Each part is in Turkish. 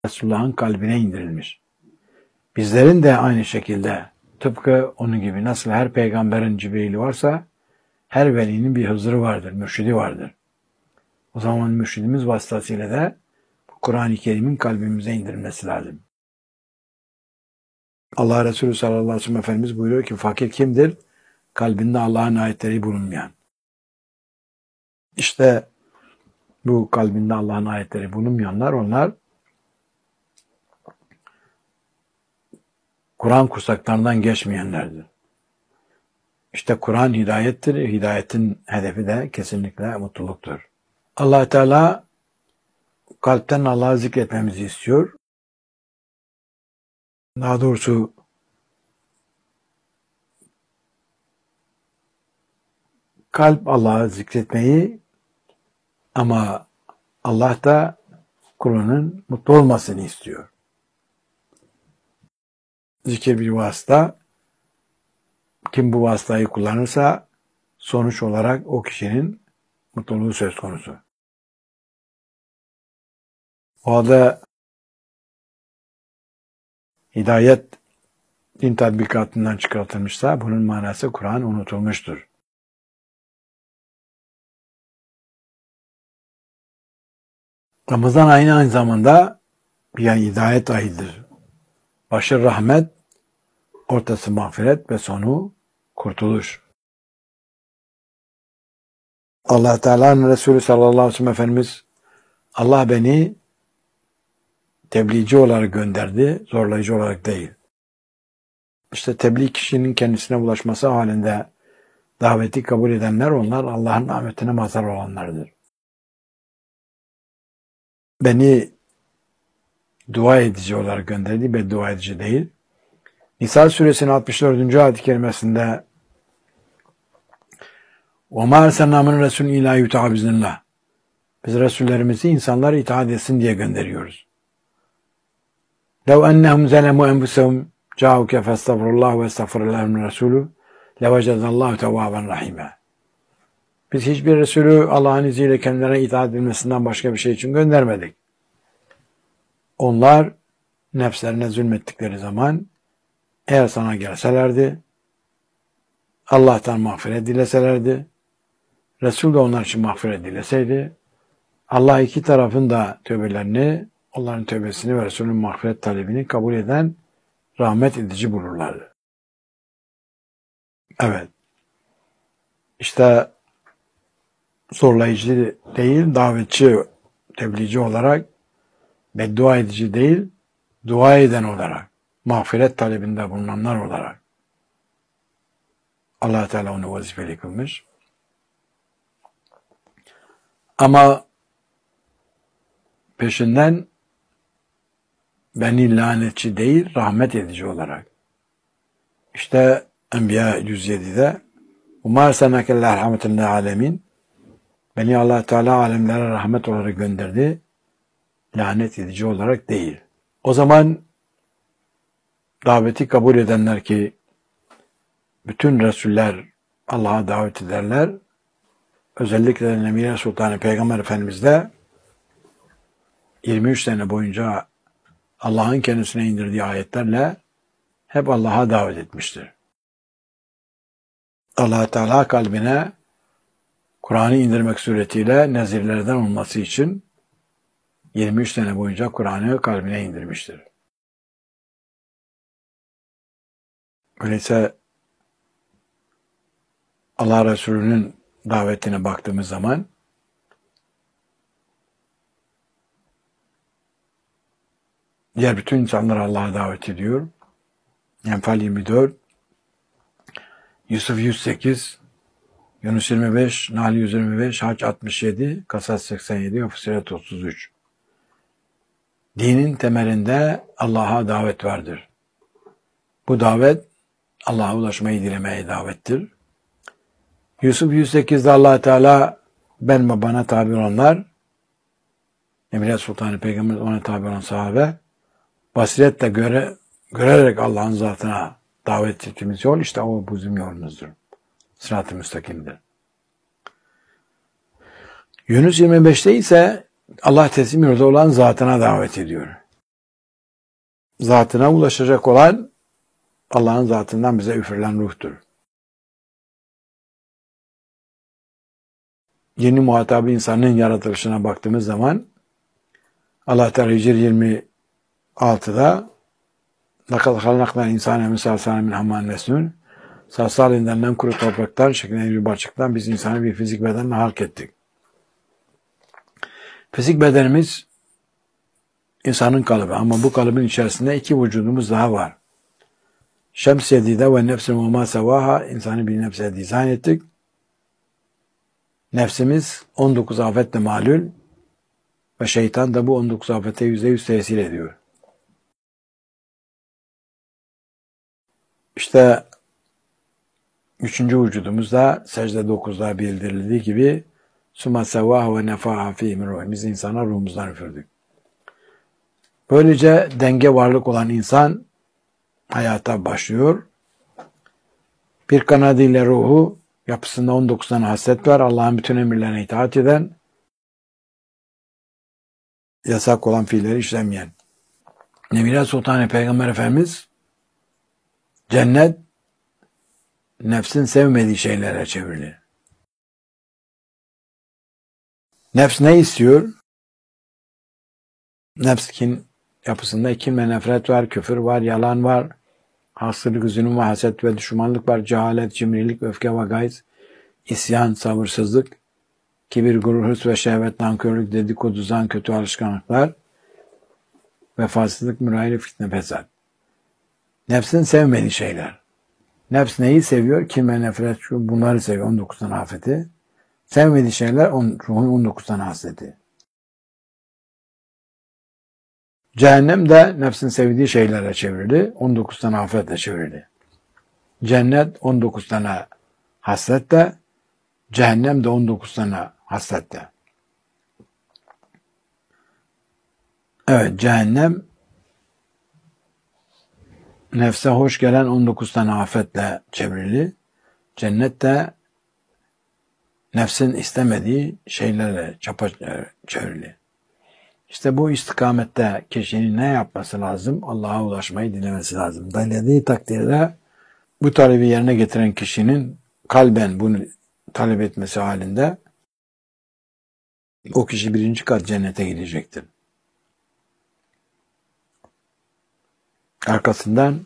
Resulullah'ın kalbine indirilmiş. Bizlerin de aynı şekilde tıpkı onun gibi nasıl her peygamberin Cibril'i varsa her velinin bir Hızır'ı vardır, mürşidi vardır. O zaman mürşidimiz vasıtasıyla da Kur'an-ı Kerim'in kalbimize indirilmesi lazım. Allah Resulü sallallahu aleyhi ve sellem Efendimiz buyuruyor ki fakir kimdir? Kalbinde Allah'ın ayetleri bulunmayan. İşte bu kalbinde Allah'ın ayetleri bulunmayanlar onlar Kur'an kursaklarından geçmeyenlerdir. İşte Kur'an hidayettir. Hidayetin hedefi de kesinlikle mutluluktur. Allah Teala kalpten Allah'ı zikretmemizi istiyor. Daha doğrusu kalp Allah'ı zikretmeyi ama Allah da kulunun mutlu olmasını istiyor. Zikir bir vasıta. Kim bu vasıtayı kullanırsa sonuç olarak o kişinin mutluluğu söz konusu. O halde hidayet din tatbikatından çıkartılmışsa bunun manası Kur'an unutulmuştur. Ramazan ayı aynı zamanda bir hidayet ayıdır. Başı rahmet, ortası mağfiret ve sonu kurtuluş. Allah Teala'nın Resulü sallallahu aleyhi ve sellem Efendimiz Allah beni tebliğci olarak gönderdi, zorlayıcı olarak değil. İşte tebliğ kişinin kendisine ulaşması halinde daveti kabul edenler onlar Allah'ın rahmetine mazhar olanlardır. Beni dua edici olarak gönderdi, beddua edici değil. Nisa suresinin 64. ayet-i kerimesinde وَمَا اَرْسَلْنَا مِنْ رَسُولٍ اِلَٰ يُتَعَ بِزْنِلَّهِ Biz Resullerimizi insanlara itaat etsin diye gönderiyoruz. لَوْ أَنَّهُمْ زَلَمُوا أَنْفُسَهُمْ جَاءُكَ فَاسْتَغْفِرُ اللّٰهُ وَاسْتَغْفِرَ لَهُمْ الرَّسُولُ لَوَجَدَ اللّٰهُ تَوَّابًا رَحِيمًا Biz hiçbir Resulü Allah'ın izniyle kendilerine itaat edilmesinden başka bir şey için göndermedik. Onlar nefslerine zulmettikleri zaman eğer sana gelselerdi, Allah'tan mağfiret dileselerdi, Resul de onlar için mağfiret dileseydi, Allah iki tarafın da tövbelerini, onların tövbesini ve Resul'ün mağfiret talebini kabul eden rahmet edici bulurlardı. Evet. İşte zorlayıcı değil, davetçi, tebliğci olarak, beddua edici değil, dua eden olarak, mağfiret talebinde bulunanlar olarak Allah Teala onu vazifeli kılmış. Ama peşinden beni lanetçi değil, rahmet edici olarak. İşte Enbiya 107'de وَمَا اَرْسَلْنَاكَ اللّٰهِ رَحْمَةً لِلْعَالَمِينَ Beni Allah Teala alemlere rahmet olarak gönderdi, lanet edici olarak değil. O zaman daveti kabul edenler ki bütün Resuller Allah'a davet ederler, özellikle Nebiye Sultanı Peygamber Efendimiz de 23 sene boyunca Allah'ın kendisine indirdiği ayetlerle hep Allah'a davet etmiştir. Allah Teala kalbine Kur'an'ı indirmek suretiyle nezirlerden olması için 23 sene boyunca Kur'an'ı kalbine indirmiştir. Öyleyse Allah Resulü'nün davetine baktığımız zaman diğer bütün insanlar Allah'a davet ediyor. Enfal 24, Yusuf 108, Yunus 25, Nahl 125, Hac 67, Kasas 87 ve Fussilet 33. Dinin temelinde Allah'a davet vardır. Bu davet Allah'a ulaşmayı dilemeye davettir. Yusuf 108'de Allah Teala ben ve bana tabi olanlar, Emre Sultanı Peygamber ona tabi olan sahabe, basiretle görerek Allah'ın zatına davet ettiğimiz yol işte o bizim yolumuzdur. Sırat-ı müstakimdir. Yunus 25'te ise Allah teslim yolda olan zatına davet ediyor. zatına ulaşacak olan Allah'ın zatından bize üfürülen ruhtur. Yeni muhatabı insanın yaratılışına baktığımız zaman Allah Teala Hicr 26'da لَقَدْ خَلَقْنَا الْاِنْسَانَ مِنْ صَلْصَالٍ مِنْ حَمَّإٍ مَسْنُونٍ Salsalinden kuru topraktan, şekline bir balçıktan biz insanı bir fizik bedenle halk ettik. Fizik bedenimiz insanın kalıbı ama bu kalıbın içerisinde iki vücudumuz daha var. Şems yedide ve nefsin ve ma sevaha, insanı bir nefse dizayn ettik. Nefsimiz 19 afetle malul ve şeytan da bu 19 afete %100 tesir ediyor. İşte üçüncü vücudumuzda secde 9'da bildirildiği gibi summa sevvahu ve nefaha fîhî min ruh. Biz insana ruhumuzdan üfürdük. Böylece denge varlık olan insan hayata başlıyor. Bir kanadıyla ruhu, yapısında 19 tane haslet var. Allah'ın bütün emirlerine itaat eden, yasak olan fiilleri işlemeyen. Nebiler Sultan Peygamber Efendimiz cennet nefsin sevmediği şeylere çevrilir. Nefs ne istiyor? Nefsin yapısında kin ve nefret var, küfür var, yalan var, haksızlık, zulüm ve haset ve düşmanlık var, cehalet, cimrilik, öfke ve gayz, isyan, sabırsızlık, kibir, gurur, hırs ve şehvet, nankörlük, dedikodu, zan, kötü alışkanlıklar, vefasızlık, mürayeli, fitne, fesat. Nefsin sevmediği şeyler. Nefs neyi seviyor? Kin ve nefret, bunları seviyor. 19 tane afeti. Sevmediği şeyler ruhun 19 tane hasreti. Cehennem de nefsin sevdiği şeylere çevirdi. 19 tane afetle çevirdi. Cennet 19 tane hasretle, cehennem de 19 tane hasretle. Evet, cehennem nefse hoş gelen 19 tane afetle çevrili. Cennet de nefsin istemediği şeylerle çevrili. İşte bu istikamette kişinin ne yapması lazım? Allah'a ulaşmayı dilemesi lazım. Dilediği takdirde bu talebi yerine getiren kişinin kalben bunu talep etmesi halinde o kişi birinci kat cennete gidecektir. Arkasından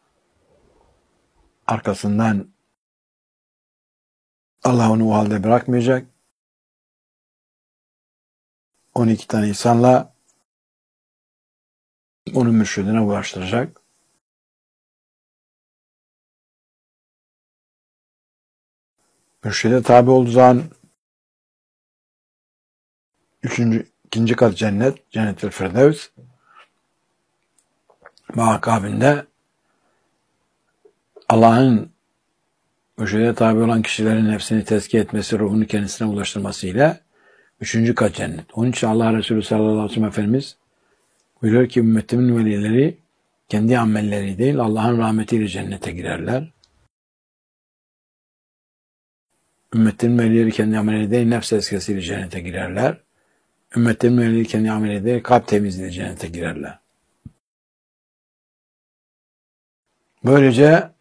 Allah onu o halde bırakmayacak. 12 tane insanla onu mürşidine ulaştıracak. Mürşide tabi olduğu zaman ikinci kat cennet, Cennet-ül Firdevs ve akabinde Allah'ın mürşide tabi olan kişilerin nefsini tezkiye etmesi, ruhunu kendisine ulaştırmasıyla üçüncü kat cennet. Onun için Allah Resulü sallallahu aleyhi ve sellem Efendimiz buyuruyor ki ümmetimin velileri kendi amelleri değil Allah'ın rahmetiyle cennete girerler. Ümmetimin velileri kendi amelleri değil nefs eskisiyle cennete girerler. Ümmetimin velileri kendi amelleri değil kalp temizliğiyle cennete girerler. Böylece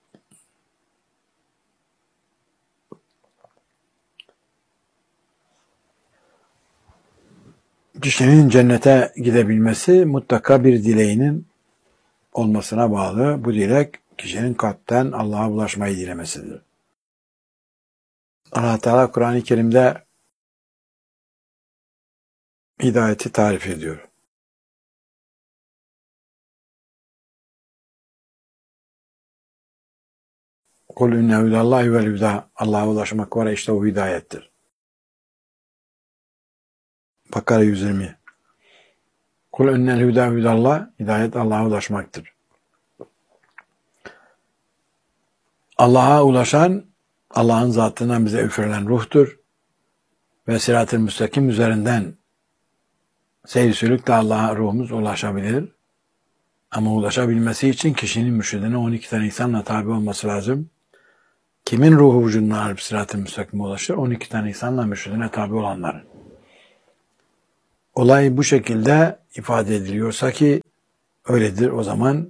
kişinin cennete gidebilmesi mutlaka bir dileğinin olmasına bağlı. Bu dilek kişinin kalpten Allah'a ulaşmayı dilemesidir. Allah Teala Kur'an-ı Kerim'de hidayeti tarif ediyor. Kul inne hudallahi vel huda. Allah'a ulaşmak var işte o hidayettir. Bakara 120. Kul innel huda hudallah. Hidayet Allah'a ulaşmaktır. Allah'a ulaşan Allah'ın zatından bize üfürülen ruhtur. Ve sırat-ı müstakim üzerinden seyir sülükle Allah'a ruhumuz ulaşabilir. Ama ulaşabilmesi için kişinin mürşidine 12 tane insanla tabi olması lazım. Kimin ruhu vücuduna alıp sırat-ı müstakime ulaşır? 12 tane insanla mürşidine tabi olanların. Olay bu şekilde ifade ediliyorsa ki öyledir. O zaman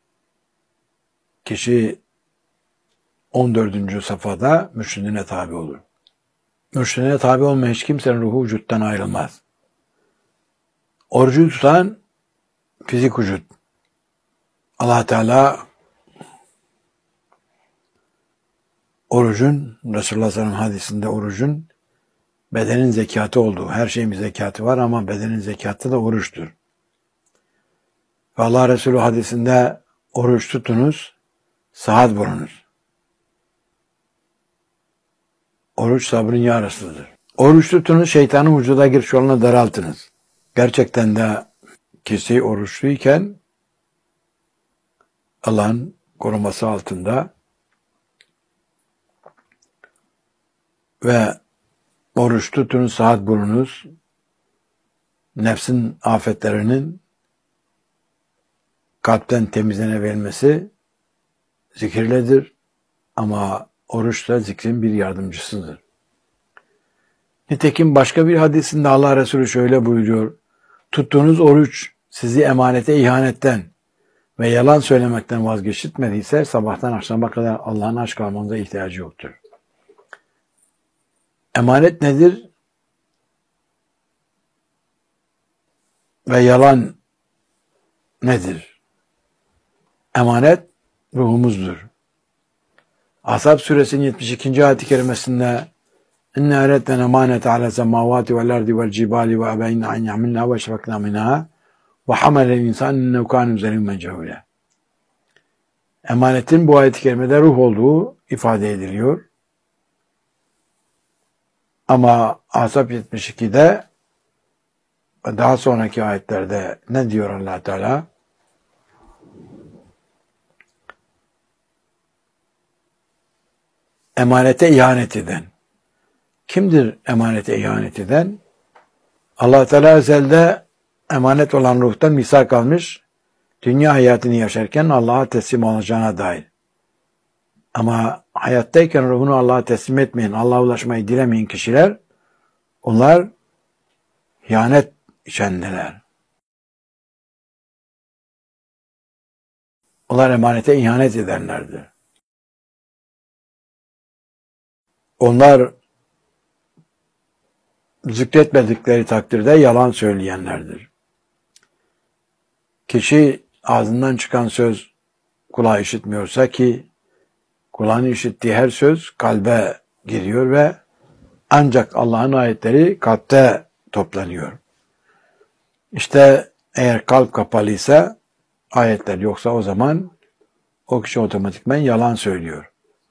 kişi 14. safhada mürşidine tabi olur. Mürşidine tabi olmayan hiç kimsenin ruhu vücuttan ayrılmaz. Orucu tutan fizik vücut. Allah Teala orucun, Resulullah sallallahu aleyhi ve sellem hadisinde orucun bedenin zekatı olduğu, her şeyin bir zekatı var ama bedenin zekatı da oruçtur. Ve Allah Resulü hadisinde oruç tutunuz, sıhhat bulunuz. Oruç sabrın yarısıdır. Oruç tutunuz, şeytanın vücuda giriş yolunu daraltınız. Gerçekten de kişi oruçluyken Allah'ın koruması altında ve oruç tutunuz, sıhhat bulunuz. Nefsin afetlerinin kalpten temizlenebilmesi zikirledir. Ama oruç da zikrin bir yardımcısıdır. Nitekim başka bir hadisinde Allah Resulü şöyle buyuruyor. Tuttuğunuz oruç sizi emanete ihanetten ve yalan söylemekten vazgeçirtmediyse sabahtan akşama kadar Allah'ın aşk almanıza ihtiyacı yoktur. Emanet nedir? Ve yalan nedir? Emanet ruhumuzdur. Ashab suresinin 72. ayet-i kerimesinde İnne eretlen emanete ala semavati vel ardi vel cibali ve ebeyne an ya'minna ve şefekna minha ve hamelel insan innehu kâne zalûmen cehûlâ. Emanetin bu ayet-i kerimede ruh olduğu ifade ediliyor. Ama Ashab 72'de ve daha sonraki ayetlerde ne diyor Allah Teala? Emanete ihanet eden. Kimdir emanete ihanet eden? Allah Teala ezelde emanet olan ruhtan misak almış, dünya hayatını yaşarken Allah'a teslim olacağına dair. Ama hayattayken ruhunu Allah'a teslim etmeyen, Allah'a ulaşmayı dilemeyen kişiler, onlar ihanet içendeler. Onlar emanete ihanet edenlerdir. Onlar zikretmedikleri takdirde yalan söyleyenlerdir. Kişi ağzından çıkan söz kulağı işitmiyorsa ki kulağın işittiği her söz kalbe giriyor ve ancak Allah'ın ayetleri kalpte toplanıyor. İşte eğer kalp kapalıysa ayetler yoksa o zaman o kişi otomatikman yalan söylüyor.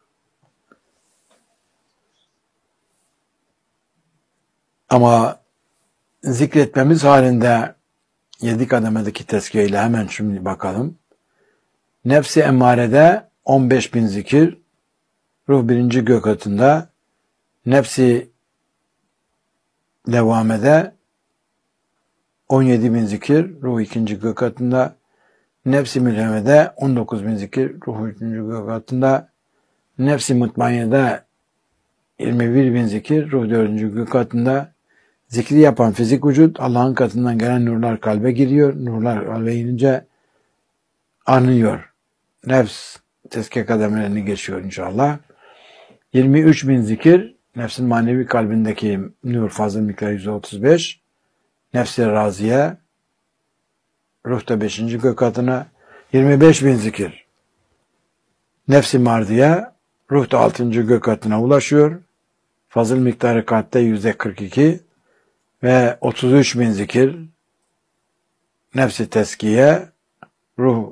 Ama zikretmemiz halinde 7 kademedeki tezkiye hemen şimdi bakalım. Nefsi emmarede 15.000 zikir, ruh 1. gök katında, nefsi levamede 17.000 zikir, ruh 2. gök katında, nefsi mülhemede 19.000 zikir, ruh 3. gök katında, nefsi mutmainede 21.000 zikir, ruh 4. gök katında. Zikri yapan fizik vücut, Allah'ın katından gelen nurlar kalbe giriyor. Nurlar kalbe inince anıyor. Nefs tezkiye kademelerini geçiyor inşallah. 23.000 zikir, nefsin manevi kalbindeki nur fazıl miktarı %35. Nefs-i raziye, ruhta 5. gök katına 25.000 zikir. Nefs-i mardiye, ruhta 6. gök katına ulaşıyor. Fazıl miktarı kalpte %42. Ve 33.000 zikir, nefsi teskiye, ruh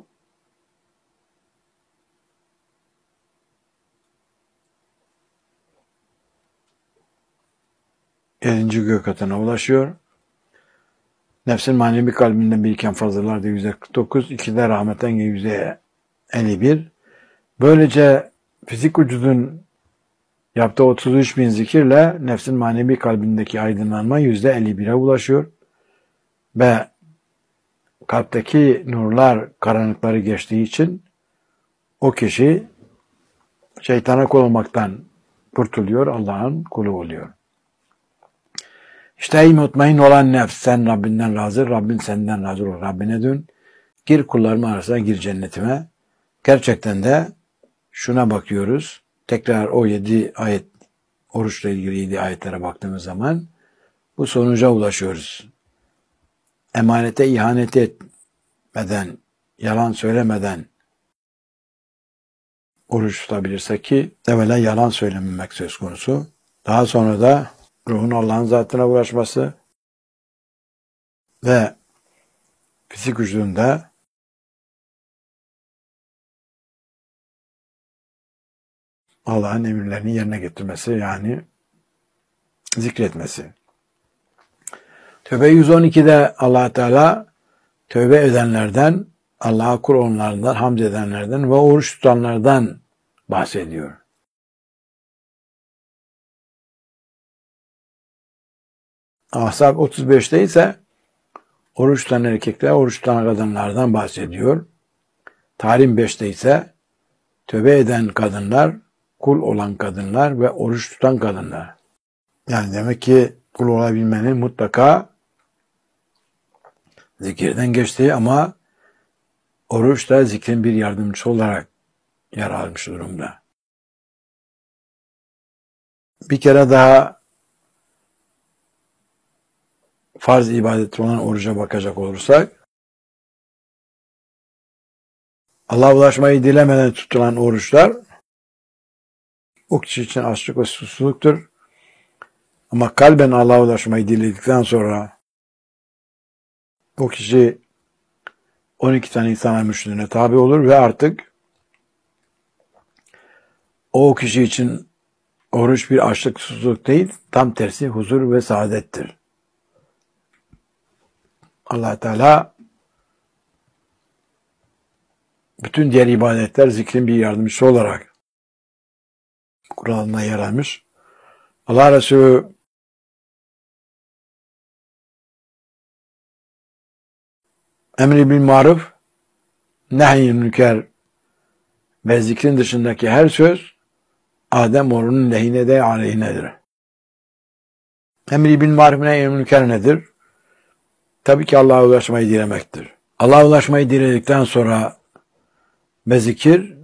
7. gök katına ulaşıyor. Nefsin manevi kalbinden biriken fazlalar da %49, 2'de rahmetten %51. Böylece fizik vücudun yaptığı 33.000 zikirle nefsin manevi kalbindeki aydınlanma %51'e ulaşıyor. Ve kalpteki nurlar karanlıkları geçtiği için o kişi şeytana kul olmaktan kurtuluyor, Allah'ın kulu oluyor. İşte ey mutmain olan nefs, sen Rabbinden razı, Rabbin senden razı ol. Rabbine dön. Gir kullarım arasına, gir cennetime. Gerçekten de şuna bakıyoruz. Tekrar o 7 ayet, oruçla ilgili 7 ayetlere baktığımız zaman bu sonuca ulaşıyoruz. Emanete ihanet etmeden, yalan söylemeden oruç tutabilirsek, ki evvela yalan söylememek söz konusu. Daha sonra da ruhun Allah'ın zatına ulaşması ve fizik vücudunda Allah'ın emirlerini yerine getirmesi, yani zikretmesi. Tövbe 112'de Allah Teala tövbe edenlerden, Allah'a kul olanlardan, hamd edenlerden ve oruç tutanlardan bahsediyor. Ahzab 35'te ise oruç tutan erkekler, oruç tutan kadınlardan bahsediyor. Tahrim 5'te ise tövbe eden kadınlar, kul olan kadınlar ve oruç tutan kadınlar. Yani demek ki kul olabilmenin mutlaka zikirden geçtiği ama oruç da zikrin bir yardımcısı olarak yer almış durumda. Bir kere daha farz ibadeti olan oruca bakacak olursak, Allah'a ulaşmayı dilemeden tutulan oruçlar o kişi için açlık ve susuzluktur. Ama kalben Allah'a ulaşmayı diledikten sonra o kişi 12 tane İslam mürşidine tabi olur ve artık o kişi için oruç bir açlık, susuzluk değil, tam tersi huzur ve saadettir. Allah Teala bütün diğer ibadetler zikrin bir yardımcısı olarak Kur'an'da yer almış. Allah Resulü emri bil maruf, nehy-i münker ve zikrin dışındaki her söz Adem oğlunun lehine de aleyhinedir. Emri bil maruf, nehy-i münker nedir? Tabii ki Allah'a ulaşmayı dilemektir. Allah'a ulaşmayı diledikten sonra ve zikir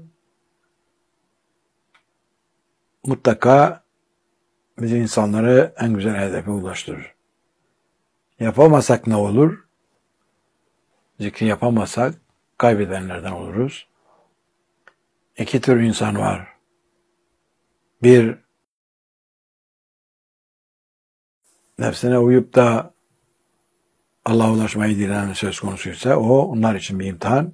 mutlaka bizi, insanları en güzel hedefe ulaştırır. Yapamasak ne olur? Zikri yapamazsak kaybedenlerden oluruz. İki tür insan var. Bir, nefsine uyup da Allah'a ulaşmayı dileyen söz konusuysa onlar için bir imtihan.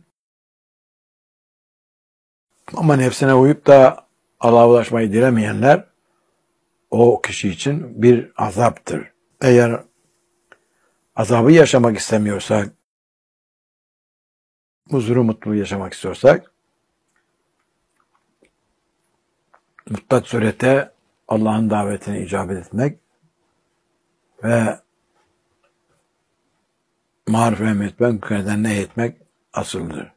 Ama nefsine uyup da Allah'a ulaşmayı dilemeyenler o kişi için bir azaptır. Eğer azabı yaşamak istemiyorsak, huzuru, mutluluğu yaşamak istiyorsak, mutlak surette Allah'ın davetine icabet etmek ve maruf emretmek, münkerden nehyetmek asıldır.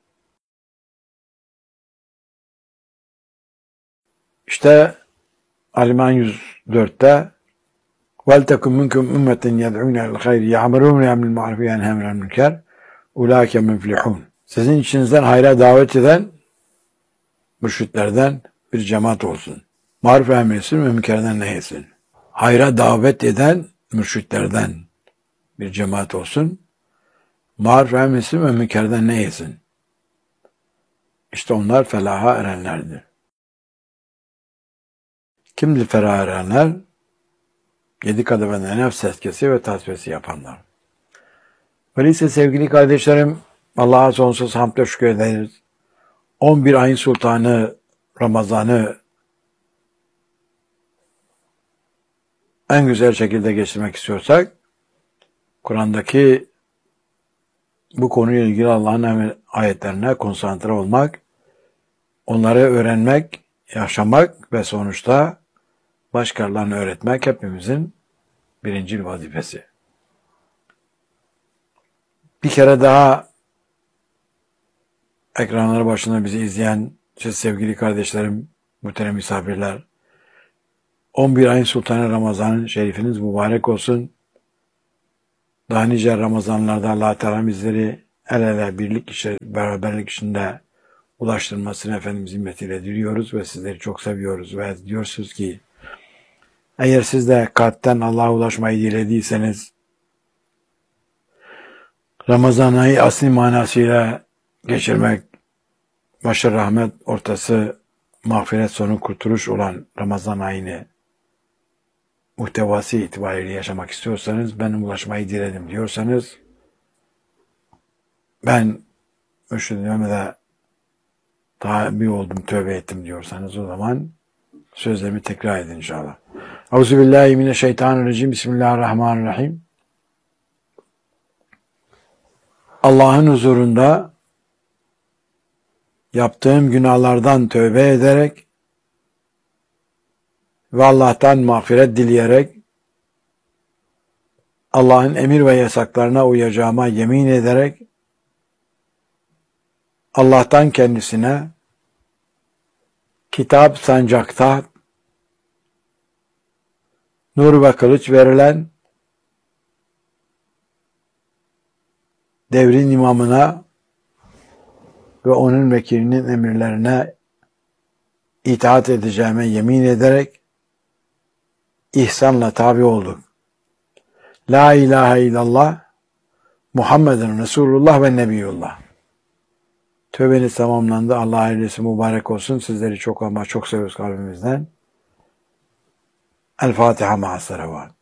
İşte Al-İmran 104'te وَلْتَكُمْ مِنْكُمْ اُمَّةٍ يَدْعُونَ الْخَيْرِ يَعْمُرُونَ بِالْمَعْرُوفِ وَيَنْهَوْنَ عَنِ الْمُنكَرِ اُولَٰئِكَ مُفْلِحُونَ. Sizin içinizden hayra davet eden mürşitlerden bir cemaat olsun. Maruf emretsin ve münkerden nehyetsin. Hayra davet eden mürşitlerden bir cemaat olsun. Maruf emretsin ve münkerden nehyetsin. İşte onlar felaha erenlerdir. Kimdir felaha erenler? 7 kademeden nefs tezkiyesi ve tasfiyesi yapanlar. Öyleyse sevgili kardeşlerim, Allah'a sonsuz hamd ve şükür ederiz. 11 ayın sultanı Ramazan'ı en güzel şekilde geçirmek istiyorsak, Kur'an'daki bu konuyla ilgili Allah'ın ayetlerine konsantre olmak, onları öğrenmek, yaşamak ve sonuçta başkalarına öğretmek hepimizin birincil vazifesi. Bir kere daha ekranları başında bizi izleyen sevgili kardeşlerim, muhterem misafirler, 11 ayın sultanı Ramazan-ı Şerifiniz mübarek olsun. Daha nice Ramazanlarda Allah Teala bizleri el ele beraberlik içinde ulaştırmasını Efendimiz himmetiyle diliyoruz ve sizleri çok seviyoruz ve diyorsunuz ki eğer siz de kalpten Allah'a ulaşmayı dilediyseniz Ramazan ayı asli manasıyla geçirmek, başı rahmet, ortası mağfiret, sonu kurtuluş olan Ramazan ayını muhtevası itibariyle yaşamak istiyorsanız, benim ulaşmayı diledim diyorsanız, ben Mürşid-i Mehmet'e tabi oldum, tövbe ettim diyorsanız o zaman sözlerimi tekrar edin inşallah. Euzubillahimineşşeytanirracim. Bismillahirrahmanirrahim. Allah'ın huzurunda yaptığım günahlardan tövbe ederek ve Allah'tan mağfiret dileyerek Allah'ın emir ve yasaklarına uyacağıma yemin ederek Allah'tan kendisine kitap, sancakta nur ve kılıç verilen devrin imamına ve onun vekilinin emirlerine itaat edeceğime yemin ederek ihsanla tabi olduk. La ilahe illallah Muhammeden Resulullah ve Nebiyullah. Tövbeniz tamamlandı. Allah ailesi mübarek olsun. Sizleri çok ama çok seviyoruz kalbimizden. El Fatiha ma'as salavat.